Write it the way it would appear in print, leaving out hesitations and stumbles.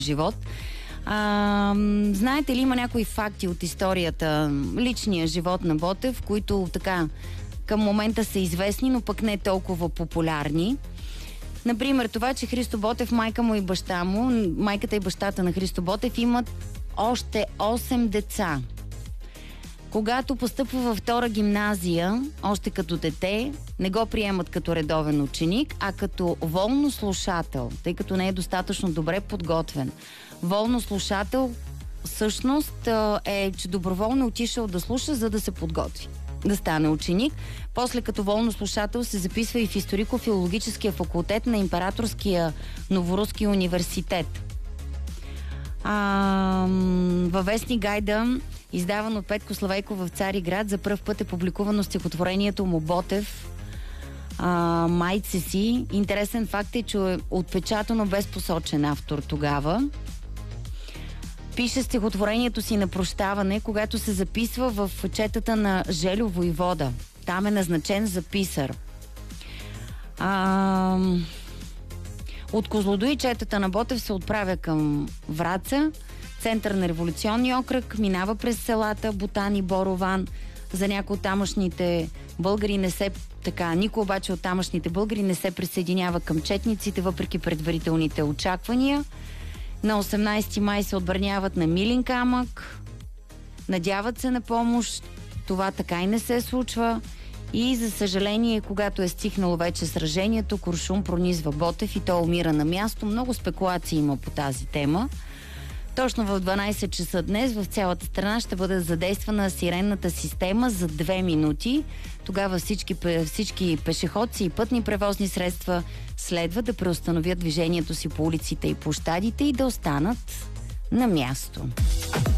живот. Знаете ли, има някои факти от историята, личния живот на Ботев, които така към момента са известни, но пък не толкова популярни. Например, това, че Христо Ботев, майката и бащата на Христо Ботев имат още 8 деца. Когато постъпва във втора гимназия, още като дете, не го приемат като редовен ученик, а като волнослушател, тъй като не е достатъчно добре подготвен. Волнослушател всъщност е, че доброволно отишъл да слуша, за да се подготви да стане ученик. После като волнослушател се записва и в историко-филологическия факултет на Императорския Новорусски университет. Във вестник Гайда, издаван от Петко Славейков в Цариград, за пръв път е публикувано стихотворението му Ботев, майце си. Интересен факт е, че е отпечатано без посочен автор тогава. Пише стихотворението си на прощаване, когато се записва в четата на Желю Войвода. Там е назначен за писар. От Козлодуй четата на Ботев се отправя към Враца, център на революционния окръг, минава през селата Бутан и Борован. За някои от тамошните българи никой обаче от тамошните българи не се присъединява към четниците, въпреки предварителните очаквания. На 18 май се отбраняват на Милин камък, надяват се на помощ, това така и не се случва и за съжаление, когато е стихнало вече сражението, куршум пронизва Ботев и той умира на място. Много спекулации има по тази тема. Точно в 12 часа днес в цялата страна ще бъде задействана сиренната система за 2 минути. Тогава всички пешеходци и пътни превозни средства следва да преустановят движението си по улиците и площадите и да останат на място.